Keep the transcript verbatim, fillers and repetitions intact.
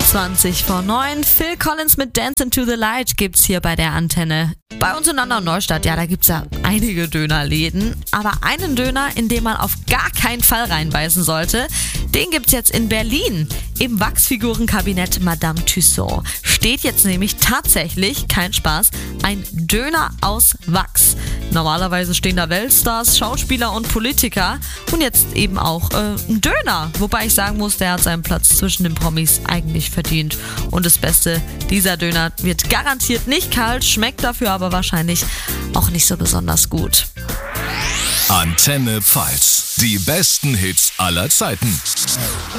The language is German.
zwanzig vor neun. Phil Collins mit Dance into the Light gibt's hier bei der Antenne. Bei uns in Andau Neustadt, ja, da gibt's ja einige Dönerläden. Aber einen Döner, in den man auf gar keinen Fall reinbeißen sollte, den gibt's jetzt in Berlin. Im Wachsfigurenkabinett Madame Tussauds steht jetzt nämlich tatsächlich, kein Spaß, ein Döner aus Wachs. Normalerweise stehen da Weltstars, Schauspieler und Politiker und jetzt eben auch äh, ein Döner. Wobei ich sagen muss, der hat seinen Platz zwischen den Promis eigentlich verdient. Und das Beste, dieser Döner wird garantiert nicht kalt, schmeckt dafür aber wahrscheinlich auch nicht so besonders gut. Antenne Pfalz. Die besten Hits aller Zeiten.